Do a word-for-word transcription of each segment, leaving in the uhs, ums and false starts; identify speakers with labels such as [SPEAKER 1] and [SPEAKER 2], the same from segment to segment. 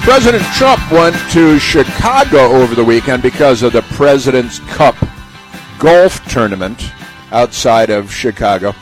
[SPEAKER 1] President Trump went to Chicago over the weekend because of the President's Cup golf tournament outside of Chicago.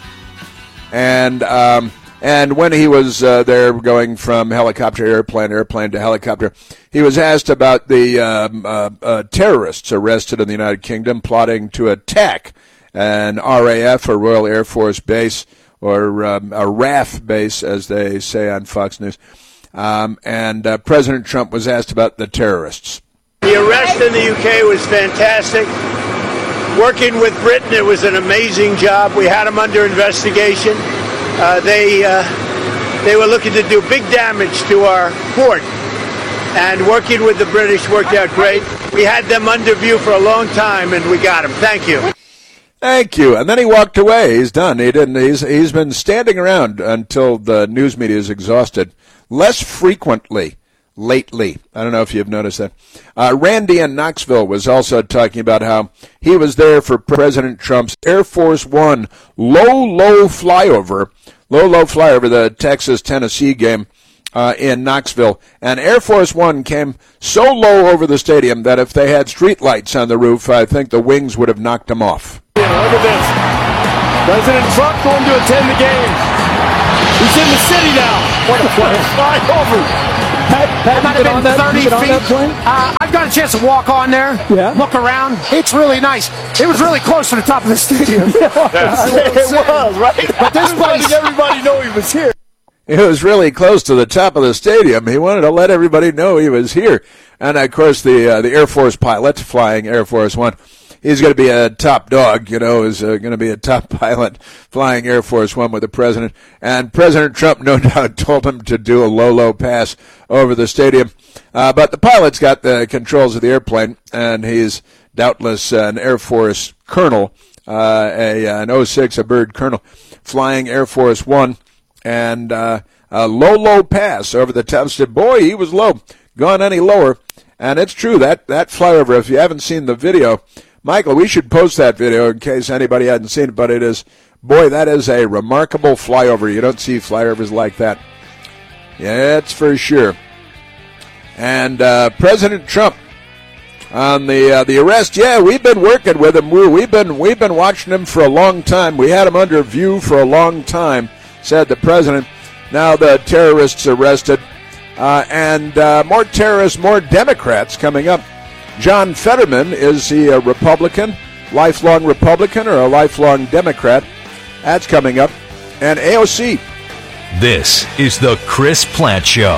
[SPEAKER 1] And um, and when he was uh, there going from helicopter, airplane, airplane to helicopter, he was asked about the um, uh, uh, terrorists arrested in the United Kingdom plotting to attack an R A F, or Royal Air Force base, or um, a R A F base, as they say on Fox News. Um, and uh, President Trump was asked about the terrorists.
[SPEAKER 2] The arrest in the U K was fantastic. Working with Britain, it was an amazing job. We had them under investigation. Uh, they uh, they were looking to do big damage to our port. And working with the British worked out great. We had them under view for a long time, and we got them. Thank you.
[SPEAKER 1] Thank you. And then he walked away. He's done. He didn't. He's he's been standing around until the news media is exhausted. Less frequently lately. I don't know if you've noticed that. Uh, Randy in Knoxville was also talking about how he was there for President Trump's Air Force One low, low flyover, low, low flyover, the Texas-Tennessee game uh, in Knoxville. And Air Force One came so low over the stadium that if they had street lights on the roof, I think the wings would have knocked them off.
[SPEAKER 3] Yeah, look at this. President Trump going to attend the game. He's in the city now. What a play. Fly over.
[SPEAKER 4] Pat, Pat, might have been thirty feet.
[SPEAKER 5] Uh, I've got a chance to walk on there,
[SPEAKER 4] yeah.
[SPEAKER 5] look around. It's really nice. It was really close to the top of the stadium.
[SPEAKER 3] It was, right? But this place, everybody know he was here.
[SPEAKER 1] It was really close to the top of the stadium. He wanted to let everybody know he was here. And, of course, the uh, the Air Force pilot flying Air Force One, he's going to be a top dog, you know, is uh, going to be a top pilot flying Air Force One with the president. And President Trump, no doubt, told him to do a low, low pass over the stadium. Uh, but the pilot's got the controls of the airplane, and he's doubtless an Air Force colonel, uh, a an oh six, a bird colonel, flying Air Force One. And uh, a low, low pass over the top. Said, boy, he was low. Gone any lower. And it's true, that, that flyover, if you haven't seen the video, Michael, we should post that video in case anybody hadn't seen it, but it is, boy, that is a remarkable flyover. You don't see flyovers like that. Yeah, it's for sure. And uh, President Trump on the uh, the arrest, yeah, we've been working with him. We, we've been we've been watching him for a long time. We had him under view for a long time, said the president. Now the terrorists arrested, uh, and uh, more terrorists, more Democrats coming up. John Fetterman, is he a Republican, lifelong Republican, or a lifelong Democrat? That's coming up. And A O C.
[SPEAKER 6] This is the Chris Plante Show.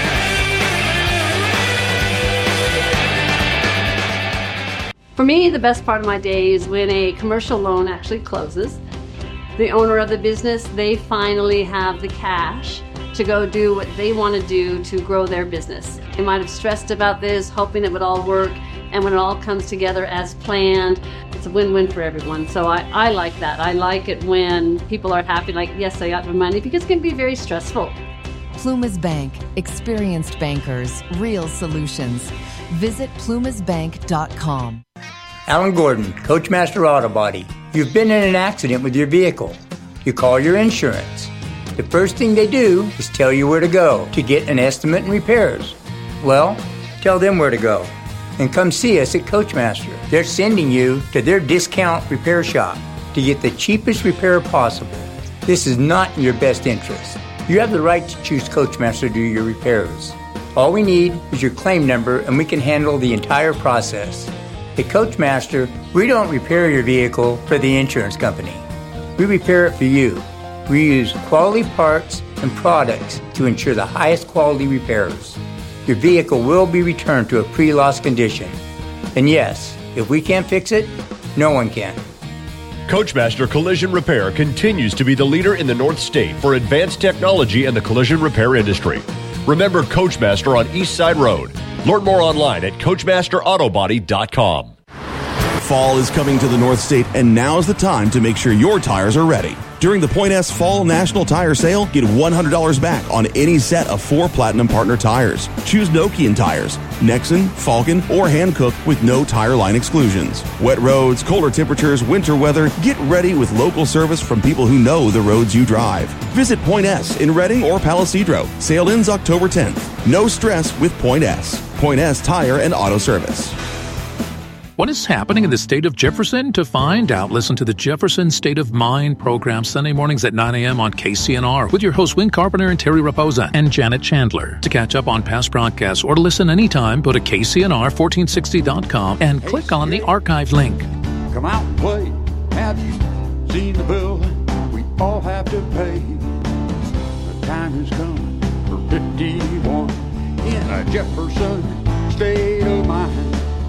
[SPEAKER 7] For me, the best part of my day is when a commercial loan actually closes. The owner of the business, they finally have the cash to go do what they want to do to grow their business. They might have stressed about this, hoping it would all work, and when it all comes together as planned, it's a win-win for everyone. So I, I like that. I like it when people are happy, like, yes, I got my money, because it can be very stressful.
[SPEAKER 8] Plumas Bank. Experienced bankers. Real solutions. Visit plumas bank dot com.
[SPEAKER 9] Alan Gordon, Coachmaster Auto Body. You've been in an accident with your vehicle. You call your insurance. The first thing they do is tell you where to go to get an estimate and repairs. Well, tell them where to go. And come see us at Coachmaster. They're sending you to their discount repair shop to get the cheapest repair possible. This is not in your best interest. You have the right to choose Coachmaster to do your repairs. All we need is your claim number and we can handle the entire process. At Coachmaster, we don't repair your vehicle for the insurance company. We repair it for you. We use quality parts and products to ensure the highest quality repairs. Your vehicle will be returned to a pre-loss condition. And yes, if we can't fix it, no one can.
[SPEAKER 10] Coachmaster Collision Repair continues to be the leader in the North State for advanced technology in the collision repair industry. Remember Coachmaster on East Side Road. Learn more online at coachmaster auto body dot com.
[SPEAKER 11] Fall is coming to the North State, and now's the time to make sure your tires are ready. During the Point S Fall National Tire Sale, get one hundred dollars back on any set of four Platinum Partner tires. Choose Nokian tires, Nexen, Falcon, or Hankook with no tire line exclusions. Wet roads, colder temperatures, winter weather, get ready with local service from people who know the roads you drive. Visit Point S in Reading or Palisadro. Sale ends October tenth. No stress with Point S. Point S Tire and Auto Service.
[SPEAKER 12] What is happening in the state of Jefferson? To find out, listen to the Jefferson State of Mind program Sunday mornings at nine a.m. on K C N R with your hosts Win Carpenter and Terry Raposa and Janet Chandler. To catch up on past broadcasts or to listen anytime, go to K C N R fourteen sixty dot com and click on the archive link.
[SPEAKER 13] Come out and play. Have you seen the bill we all have to pay? The time has come for fifty-one in a Jefferson State of Mind.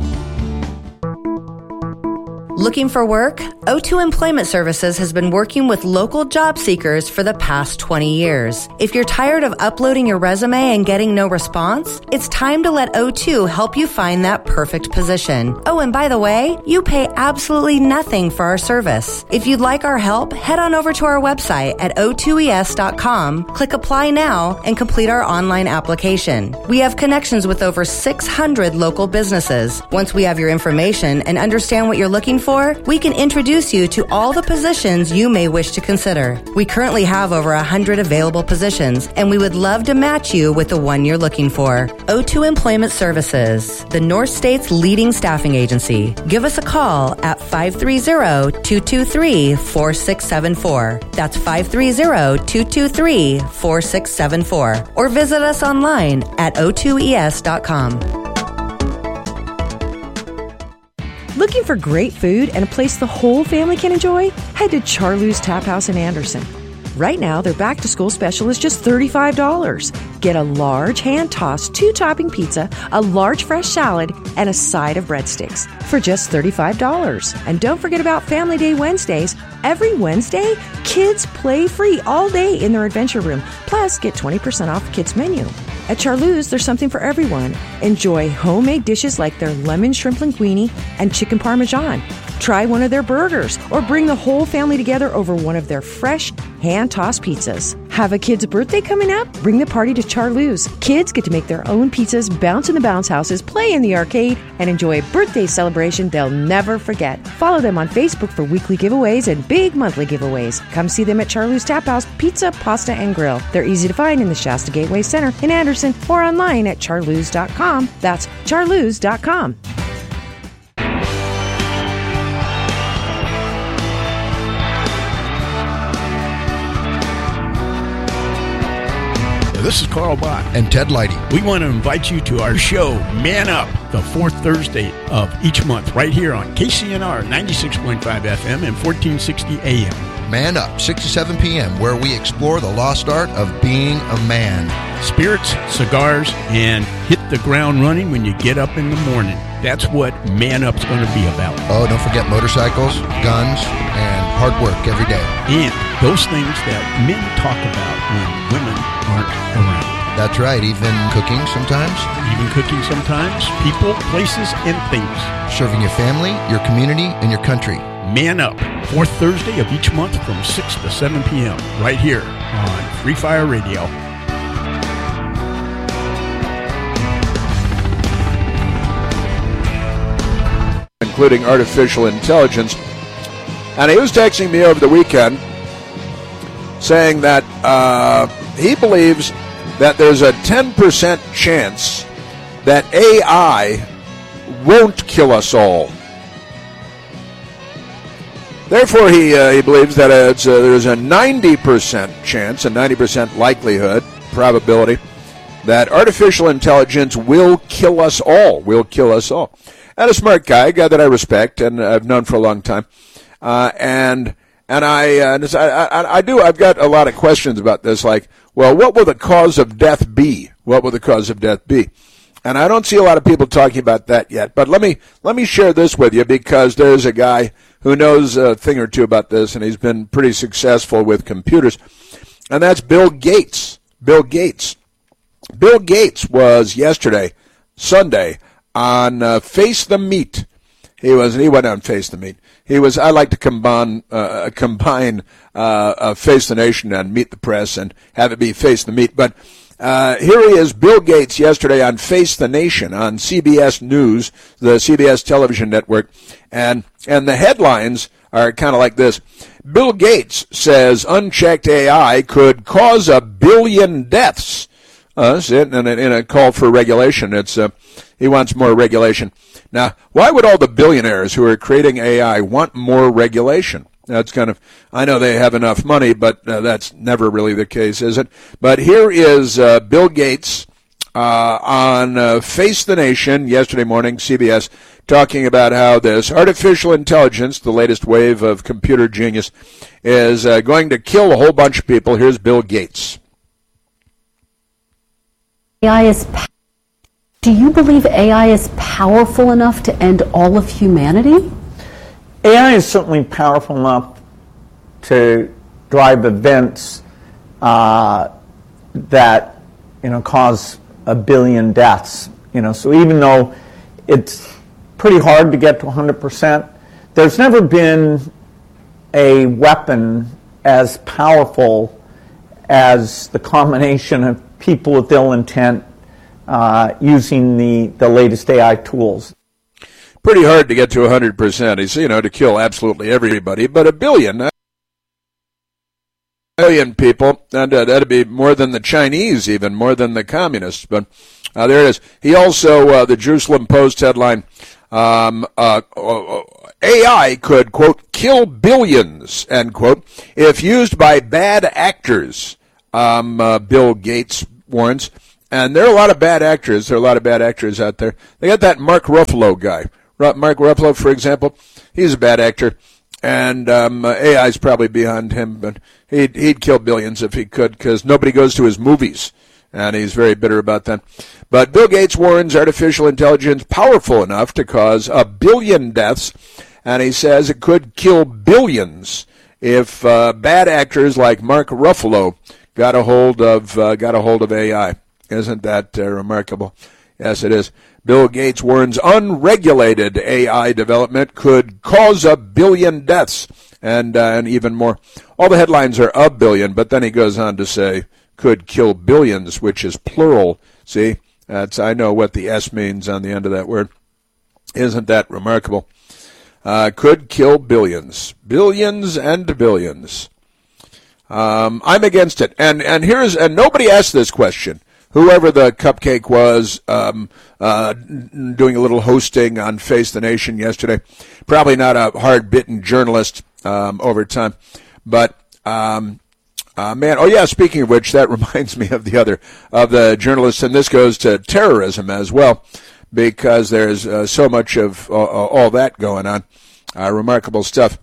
[SPEAKER 14] Looking for work? O two Employment Services has been working with local job seekers for the past twenty years. If you're tired of uploading your resume and getting no response, it's time to let O two help you find that perfect position. Oh, and by the way, you pay absolutely nothing for our service. If you'd like our help, head on over to our website at O two E S dot com, click Apply Now, and complete our online application. We have connections with over six hundred local businesses. Once we have your information and understand what you're looking for, we can introduce you to all the positions you may wish to consider. We currently have over one hundred available positions, and we would love to match you with the one you're looking for. O two Employment Services, the North State's leading staffing agency. Give us a call at five three zero, two two three, four six seven four. That's five three zero, two two three, four six seven four. Or visit us online at O two E S dot com.
[SPEAKER 15] Looking for great food and a place the whole family can enjoy? Head to Charlou's Tap House in Anderson. Right now, their back-to-school special is just thirty-five dollars. Get a large hand-tossed two-topping pizza, a large fresh salad, and a side of breadsticks for just thirty-five dollars. And don't forget about Family Day Wednesdays. Every Wednesday, kids play free all day in their adventure room. Plus, get twenty percent off the kids' menu. At Charlou's, there's something for everyone. Enjoy homemade dishes like their lemon shrimp linguine and chicken parmesan. Try one of their burgers or bring the whole family together over one of their fresh hand-tossed pizzas. Have a kid's birthday coming up? Bring the party to Charlou's. Kids get to make their own pizzas, bounce in the bounce houses, play in the arcade, and enjoy a birthday celebration they'll never forget. Follow them on Facebook for weekly giveaways and big monthly giveaways. Come see them at Charlou's Tap House Pizza, Pasta, and Grill. They're easy to find in the Shasta Gateway Center in Anderson or online at charloos dot com. That's charloos dot com.
[SPEAKER 16] This is Carl Bott and Ted Leidy. We want to invite you to our show, Man Up, the fourth Thursday of each month, right here on K C N R ninety-six point five F M and fourteen sixty A M.
[SPEAKER 17] Man Up, six to seven p.m., where we explore the lost art of being a man.
[SPEAKER 16] Spirits, cigars, and hit the ground running when you get up in the morning. That's what Man Up's going to be about.
[SPEAKER 17] Oh, don't forget motorcycles, guns, and hard work every day.
[SPEAKER 16] And those things that men talk about when women aren't around.
[SPEAKER 17] That's right, even cooking sometimes.
[SPEAKER 16] Even cooking sometimes. People, places, and things.
[SPEAKER 17] Serving your family, your community, and your country.
[SPEAKER 16] Man Up, fourth Thursday of each month from six to seven p.m. right here on Free Fire Radio.
[SPEAKER 1] Including artificial intelligence. And he was texting me over the weekend saying that uh, he believes that there's a ten percent chance that A I won't kill us all. Therefore, he uh, he believes that it's, uh, there's a ninety percent chance, a ninety percent likelihood, probability, that artificial intelligence will kill us all, will kill us all. And a smart guy, a guy that I respect and I've known for a long time. Uh, and and I, uh, I, I I do, I've got a lot of questions about this, like, well, what will the cause of death be? What will the cause of death be? And I don't see a lot of people talking about that yet. But let me let me share this with you, because there's a guy who knows a thing or two about this, and he's been pretty successful with computers. And that's Bill Gates. Bill Gates. Bill Gates was yesterday, Sunday, on uh, Face the Meat. He was he went on Face the Meat. He was. I like to combine uh, combine uh, uh, Face the Nation and Meet the Press and have it be Face the Meat. But uh, here he is, Bill Gates, yesterday on Face the Nation on C B S News, the C B S television network, and and the headlines are kind of like this. Bill Gates says unchecked A I could cause a billion deaths. Uh, that's it, in a, in a call for regulation. It's uh, he wants more regulation. Now, why would all the billionaires who are creating A I want more regulation? That's kind of, I know they have enough money, but uh, that's never really the case, is it? But here is uh, Bill Gates uh, on uh, Face the Nation yesterday morning, C B S, talking about how this artificial intelligence, the latest wave of computer genius, is uh, going to kill a whole bunch of people. Here's Bill Gates.
[SPEAKER 18] A I is. Do you believe A I is powerful enough to end all of humanity?
[SPEAKER 19] A I is certainly powerful enough to drive events uh, that, you know, cause a billion deaths. You know, so even though it's pretty hard to get to one hundred percent, there's never been a weapon as powerful as the combination of people with ill intent uh, using the, the latest A I tools.
[SPEAKER 1] Pretty hard to get to one hundred percent. He's, you know, to kill absolutely everybody, but a billion, a billion people, and uh, that'd be more than the Chinese, even more than the communists. But uh, there it is. He also, uh, the Jerusalem Post headline, um, uh, uh, A I could, quote, kill billions, end quote, if used by bad actors, um, uh, Bill Gates warns. And there are a lot of bad actors. There are a lot of bad actors out there. They got that Mark Ruffalo guy. Mark Ruffalo, for example, he's a bad actor, and um, A I's probably behind him, but he'd, he'd kill billions if he could, because nobody goes to his movies, and he's very bitter about that. But Bill Gates warns artificial intelligence powerful enough to cause a billion deaths, and he says it could kill billions if uh, bad actors like Mark Ruffalo got a hold of uh, got a hold of A I. Isn't that uh, remarkable? Yes, it is. Bill Gates warns unregulated A I development could cause a billion deaths and uh, and even more. All the headlines are a billion, but then he goes on to say could kill billions, which is plural. See, that's I know what the S means on the end of that word. Isn't that remarkable? Uh, could kill billions, billions and billions. Um, I'm against it, and and here's and nobody asked this question. Whoever the cupcake was um, uh, doing a little hosting on Face the Nation yesterday, probably not a hard-bitten journalist um, over time. But, um, uh, man, oh, yeah, speaking of which, that reminds me of the other, of the journalists, and this goes to terrorism as well, because there's uh, so much of uh, all that going on. Uh, remarkable stuff.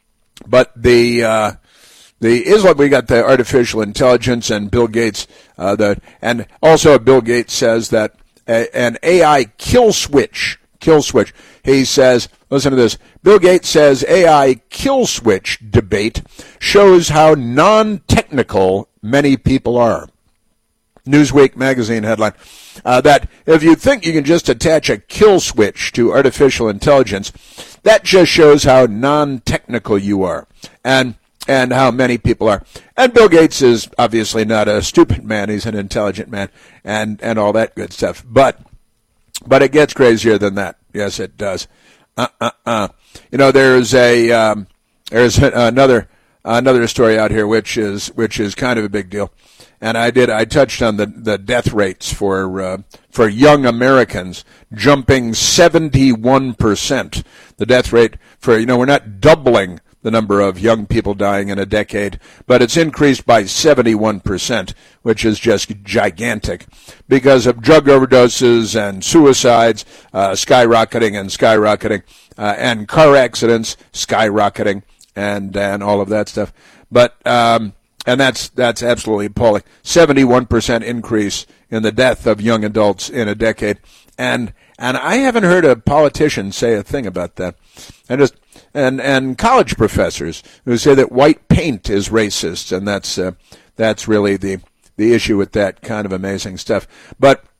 [SPEAKER 1] But the... Uh, The Islam, we got the artificial intelligence and Bill Gates, uh, the, and also Bill Gates says that a, an A I kill switch, kill switch. He says, listen to this, Bill Gates says A I kill switch debate shows how non-technical many people are. Newsweek magazine headline, uh, that if you think you can just attach a kill switch to artificial intelligence, that just shows how non-technical you are. And and how many people are. And Bill Gates is obviously not a stupid man. He's an intelligent man and, and all that good stuff. But but it gets crazier than that. Yes, it does. Uh-uh-uh. You know, there's a um, there's another another story out here which is which is kind of a big deal. And I did I touched on the, the death rates for uh, for young Americans jumping seventy-one percent. The death rate for, you know, we're not doubling the number of young people dying in a decade, but it's increased by seventy-one percent, which is just gigantic because of drug overdoses and suicides uh, skyrocketing and skyrocketing, uh, and car accidents skyrocketing, and and all of that stuff. But um, and that's that's absolutely appalling. seventy-one percent increase in the death of young adults in a decade, and and I haven't heard a politician say a thing about that. I just And and college professors who say that white paint is racist, and that's uh, that's really the the issue with that kind of amazing stuff. But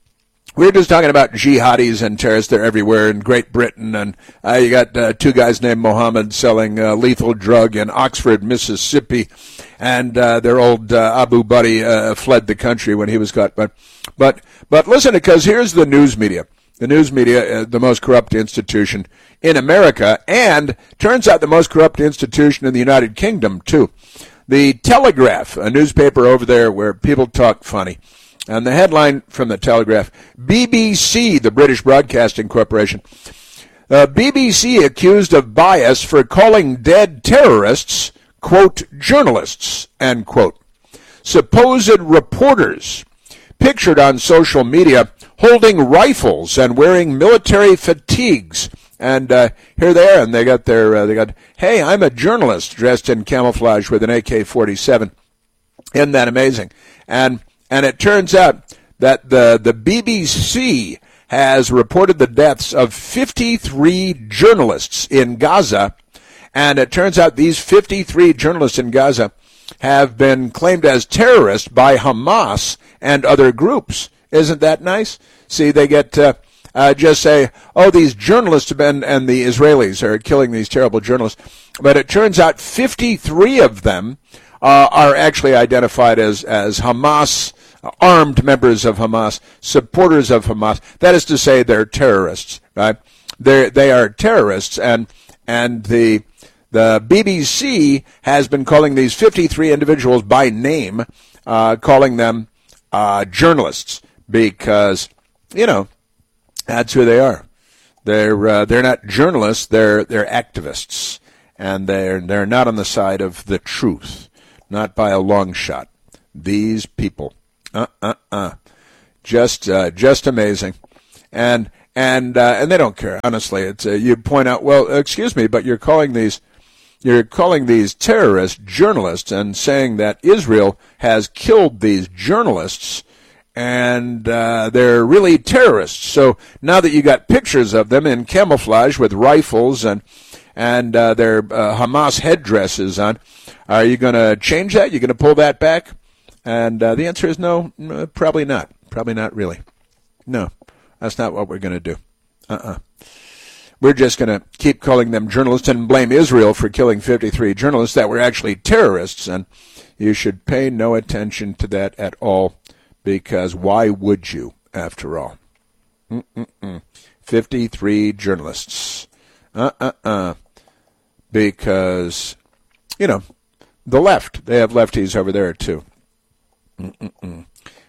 [SPEAKER 1] we were just talking about jihadis and terrorists. They're everywhere in Great Britain. And uh, you got uh, two guys named Mohammed selling uh, lethal drug in Oxford, Mississippi. And uh, their old uh, Abu Buddy uh, fled the country when he was caught. But, but, but listen, because here's the news media. The news media, uh, the most corrupt institution in America, and turns out the most corrupt institution in the United Kingdom, too. The Telegraph, a newspaper over there where people talk funny. And the headline from the Telegraph, B B C, the British Broadcasting Corporation, uh, B B C accused of bias for calling dead terrorists, quote, journalists, end quote. Supposed reporters pictured on social media holding rifles and wearing military fatigues. And uh, here they are, and they got their, uh, they got, hey, I'm a journalist dressed in camouflage with an A K forty-seven. Isn't that amazing? And And it turns out that the, the B B C has reported the deaths of fifty-three journalists in Gaza. And it turns out these fifty-three journalists in Gaza have been claimed as terrorists by Hamas and other groups. Isn't that nice? See, they get uh, uh, just say, oh, these journalists have been, and the Israelis are killing these terrible journalists. But it turns out fifty-three of them uh, are actually identified as, as Hamas, armed members of Hamas, supporters of Hamas. That is to say, they're terrorists, right? They they are terrorists, and and the the B B C has been calling these fifty-three individuals by name, uh, calling them uh, journalists because, you know, that's who they are. They're uh, they're not journalists. They're they're activists, and they're they're not on the side of the truth, not by a long shot. These people. Uh, uh, uh. Just, uh, just amazing. And, and, uh, and they don't care. Honestly, it's, uh, you point out, well, excuse me, but you're calling these, you're calling these terrorists journalists and saying that Israel has killed these journalists and, uh, they're really terrorists. So now that you got pictures of them in camouflage with rifles and, and, uh, their, uh, Hamas headdresses on, are you going to change that? You going to pull that back? And uh, the answer is no, no, probably not. Probably not really. No, that's not what we're going to do. Uh-uh. We're just going to keep calling them journalists and blame Israel for killing fifty-three journalists that were actually terrorists. And you should pay no attention to that at all, because why would you, after all? Mm-mm-mm. fifty-three journalists. Uh-uh-uh. Because, you know, the left, they have lefties over there too. Mm-mm-mm.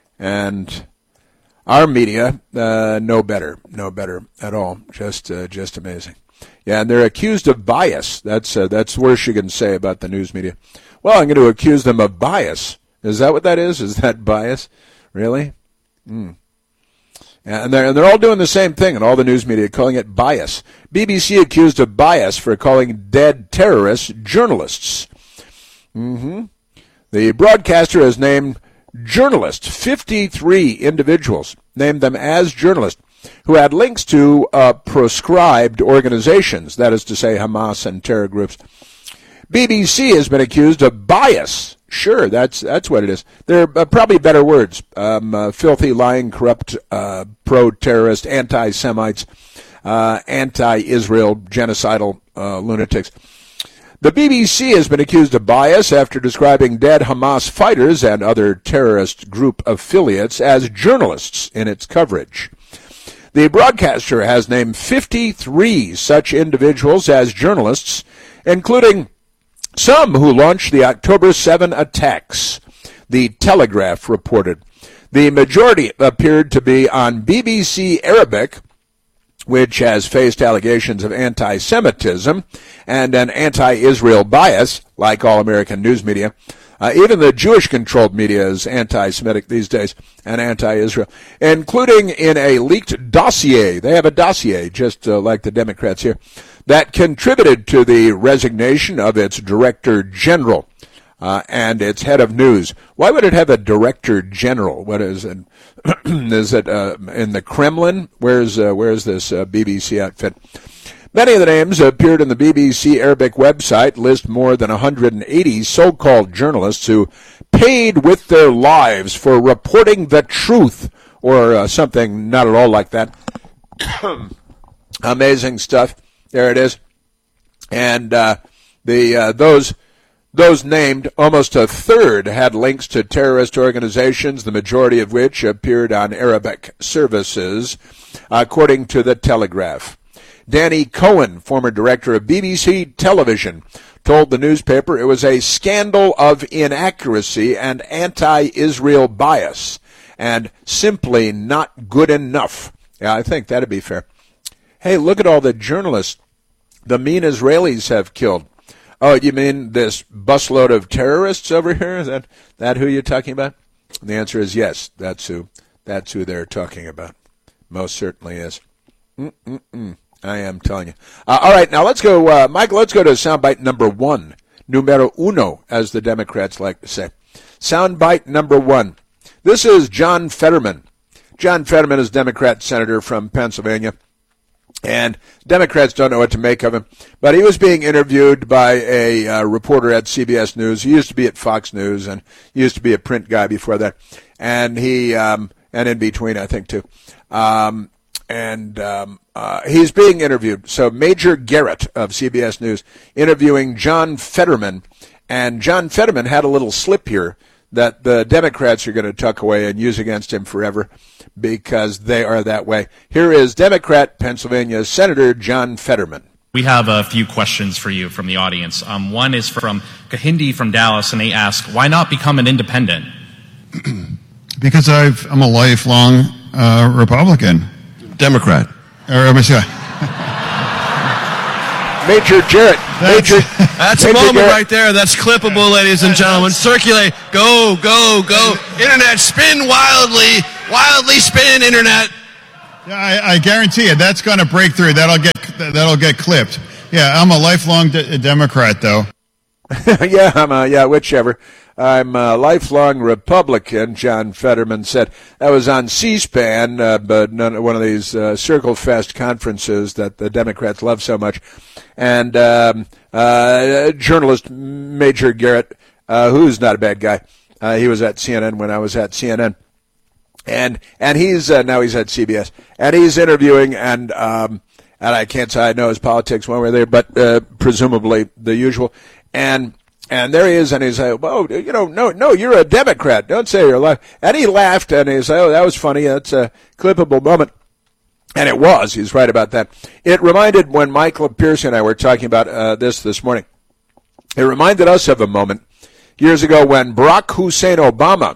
[SPEAKER 1] And our media, uh, no better, no better at all. Just, uh, just amazing. Yeah, and they're accused of bias. That's uh, that's worse you can say about the news media. Well, I'm going to accuse them of bias. Is that what that is? Is that bias? Really? Mm. And they're and they're all doing the same thing, and all the news media calling it bias. B B C accused of bias for calling dead terrorists journalists. Mm-hmm. The broadcaster has named journalists, fifty-three individuals, named them as journalists, who had links to uh, proscribed organizations, that is to say Hamas and terror groups. B B C has been accused of bias. Sure, that's that's what it is. There are uh, probably better words. Um, uh, filthy, lying, corrupt, uh, pro-terrorist, anti-Semites, uh, anti-Israel, genocidal uh, lunatics. The B B C has been accused of bias after describing dead Hamas fighters and other terrorist group affiliates as journalists in its coverage. The broadcaster has named fifty-three such individuals as journalists, including some who launched the October seventh attacks, the Telegraph reported. The majority appeared to be on B B C Arabic, which has faced allegations of anti-Semitism and an anti-Israel bias, like all American news media. Uh, even the Jewish-controlled media is anti-Semitic these days and anti-Israel, including in a leaked dossier. They have a dossier, just uh, like the Democrats here, that contributed to the resignation of its director general uh, and its head of news. Why would it have a director general? What is it? Is it uh, in the Kremlin? Where's uh, where's this uh, B B C outfit? Many of the names appeared in the B B C Arabic website, list more than one hundred eighty so-called journalists who paid with their lives for reporting the truth or uh, something not at all like that. Amazing stuff. There it is. And uh, the uh, those those named, almost a third had links to terrorist organizations, the majority of which appeared on Arabic services, according to the Telegraph. Danny Cohen, former director of B B C Television, told the newspaper it was a scandal of inaccuracy and anti-Israel bias, and simply not good enough. Yeah, I think that'd be fair. Hey, look at all the journalists the mean Israelis have killed. Oh, you mean this busload of terrorists over here? Is that, that who you're talking about? And the answer is yes, that's who. That's who they're talking about. Most certainly is. Mm-mm-mm. I am telling you. Uh, all right, now let's go, uh, Mike, let's go to soundbite number one. Numero uno, as the Democrats like to say. Soundbite number one. This is John Fetterman. John Fetterman is Democrat senator from Pennsylvania. And Democrats don't know what to make of him. But he was being interviewed by a uh, reporter at C B S News. He used to be at Fox News, and he used to be a print guy before that. And he, um, and in between, I think, too. Um, and um, uh, he's being interviewed. So Major Garrett of C B S News interviewing John Fetterman. And John Fetterman had a little slip here that the Democrats are going to tuck away and use against him forever because they are that way. Here is Democrat Pennsylvania Senator John Fetterman.
[SPEAKER 20] We have a few questions for you from the audience. Um, one is from Kahindi from Dallas, and they ask, why not become an independent?
[SPEAKER 21] Because I've, I'm a lifelong uh, Republican.
[SPEAKER 22] Democrat.
[SPEAKER 21] Or, let me see.
[SPEAKER 1] Major Jarrett.
[SPEAKER 22] That's,
[SPEAKER 1] Major,
[SPEAKER 22] that's
[SPEAKER 1] Major
[SPEAKER 22] a moment
[SPEAKER 1] Garrett.
[SPEAKER 22] right there. That's clippable, ladies and gentlemen. Circulate. Go, go, go. Internet, spin wildly. Wildly spin, Internet.
[SPEAKER 21] Yeah, I, I guarantee you that's going to break through. That'll get that'll get clipped. Yeah, I'm a lifelong de- Democrat, though.
[SPEAKER 1] yeah, I'm a, yeah, whichever. I'm a lifelong Republican, John Fetterman said. That was on C-SPAN, uh, but none, one of these uh, Circle Fest conferences that the Democrats love so much. And um, uh, journalist Major Garrett, uh, who's not a bad guy, uh, he was at C N N when I was at C N N. And and he's uh, now he's at C B S. And he's interviewing, and um, and I can't say I know his politics one way or the other, but uh, presumably the usual. And and there he is, and he's like, "Oh, you know, no, no, you're a Democrat. Don't say you're alive." And he laughed, and he's like, "Oh, that was funny. That's a clippable moment." And it was. He's right about that. It reminded, when Michael Pierce and I were talking about uh, this this morning, it reminded us of a moment years ago when Barack Hussein Obama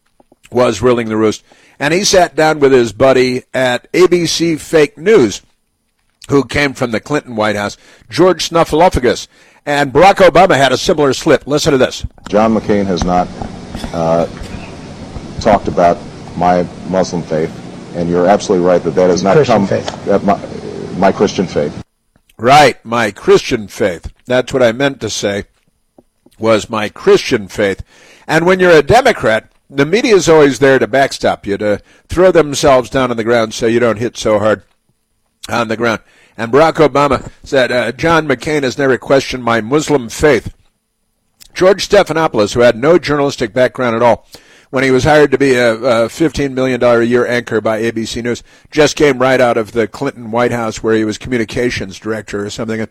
[SPEAKER 1] was ruling the roost, and he sat down with his buddy at A B C Fake News, who came from the Clinton White House, George Snuffleupagus. And Barack Obama had a similar slip. Listen to this.
[SPEAKER 23] John McCain has not uh, talked about my Muslim faith, and you're absolutely right that that has not
[SPEAKER 5] Christian
[SPEAKER 23] come
[SPEAKER 5] faith.
[SPEAKER 23] Uh, my, my Christian faith.
[SPEAKER 1] Right, my Christian faith. That's what I meant to say, was my Christian faith. And when you're a Democrat, the media is always there to backstop you, to throw themselves down on the ground so you don't hit so hard on the ground. And Barack Obama said, uh, John McCain has never questioned my Muslim faith. George Stephanopoulos, who had no journalistic background at all, when he was hired to be a, a fifteen million dollars a year anchor by A B C News, just came right out of the Clinton White House where he was communications director or something.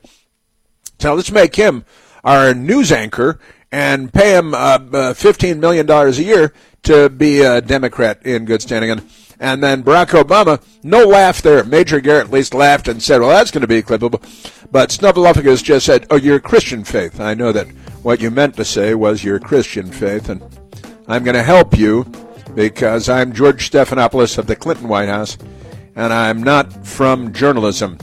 [SPEAKER 1] So let's make him our news anchor and pay him uh, uh, fifteen million dollars a year to be a Democrat in good standing. And, and then Barack Obama, no laugh there. Major Garrett at least laughed and said, well, that's going to be clippable. But Snuffleupagus just said, oh, your Christian faith. I know that what you meant to say was your Christian faith, and I'm going to help you because I'm George Stephanopoulos of the Clinton White House, and I'm not from journalism.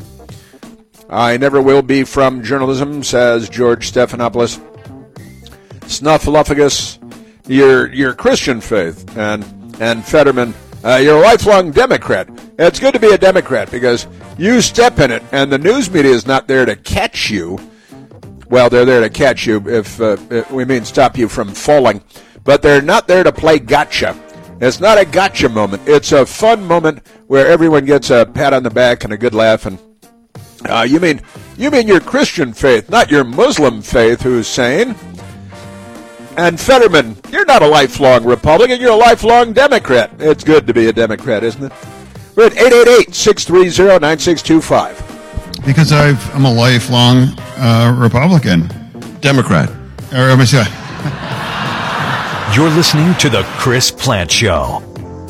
[SPEAKER 1] I never will be from journalism, says George Stephanopoulos. Snuffleupagus, your your Christian faith, and and Fetterman, uh, you're a lifelong Democrat. It's good to be a Democrat because you step in it, and the news media is not there to catch you. Well, they're there to catch you if, uh, if we mean stop you from falling, but they're not there to play gotcha. It's not a gotcha moment. It's a fun moment where everyone gets a pat on the back and a good laugh. And uh, you mean you mean your Christian faith, not your Muslim faith, Hussein. And Fetterman, you're not a lifelong Republican, you're a lifelong Democrat. It's good to be a Democrat, isn't it? We're at eight eight eight, six three zero, nine six two five.
[SPEAKER 21] Because I've, I'm a lifelong uh, Republican.
[SPEAKER 22] Democrat.
[SPEAKER 21] Or, I'm sorry.
[SPEAKER 6] You're listening to The Chris Plant Show.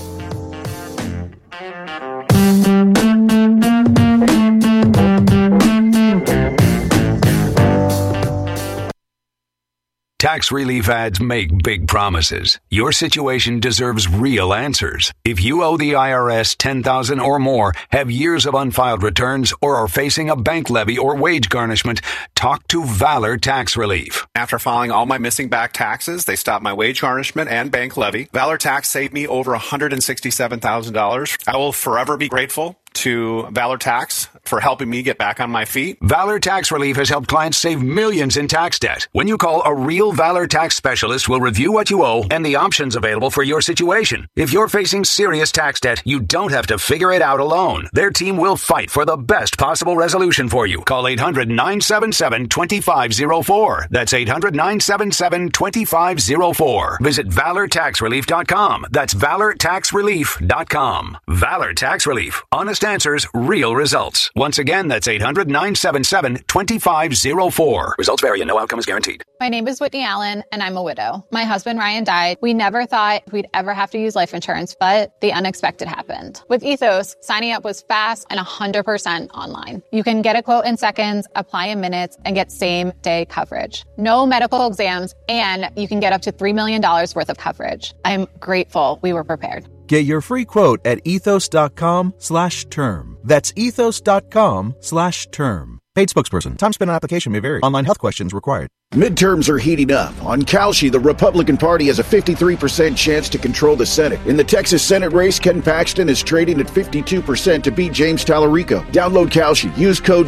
[SPEAKER 2] Tax relief ads make big promises. Your situation deserves real answers. If you owe the I R S ten thousand dollars or more, have years of unfiled returns, or are facing a bank levy or wage garnishment, talk to Valor Tax Relief.
[SPEAKER 3] After filing all my missing back taxes, they stopped my wage garnishment and bank levy. Valor Tax saved me over one hundred sixty-seven thousand dollars. I will forever be grateful to Valor Tax for helping me get back on my feet.
[SPEAKER 2] Valor Tax Relief has helped clients save millions in tax debt. When you call, a real Valor Tax specialist will review what you owe and the options available for your situation. If you're facing serious tax debt, you don't have to figure it out alone. Their team will fight for the best possible resolution for you. Call eight hundred, nine seven seven, two five zero four. That's eight hundred, nine seven seven, two five zero four. Visit valor tax relief dot com. That's valor tax relief dot com. Valor Tax Relief. Honest answers, real results. Once again, that's eight hundred, nine seven seven, two five zero four. Results vary and no outcome is guaranteed.
[SPEAKER 4] My name is Whitney Allen, and I'm a widow. My husband, Ryan, died. We never thought we'd ever have to use life insurance, but the unexpected happened. With Ethos, signing up was fast and one hundred percent online. You can get a quote in seconds, apply in minutes, and get same-day coverage. No medical exams, and you can get up to three million dollars worth of coverage. I'm grateful we were prepared.
[SPEAKER 24] Get your free quote at ethos.com slash term. That's ethos.com slash term. Paid spokesperson. Time spent on application may vary. Online health questions required.
[SPEAKER 25] Midterms are heating up. On Kalshi, the Republican Party has a fifty-three percent chance to control the Senate. In the Texas Senate race, Ken Paxton is trading at fifty-two percent to beat James Tallarico. Download Kalshi. Use code